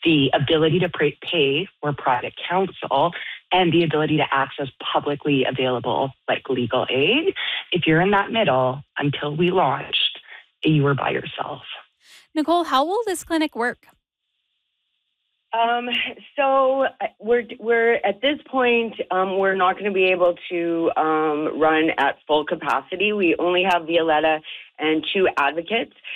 the ability to pay for private counsel, and the ability to access publicly available like legal aid. If you're in that middle, until we launched, you were by yourself. Nicole, how will this clinic work? Um, so we're at this point, we're not going to be able to run at full capacity. We only have Violetta and two advocates.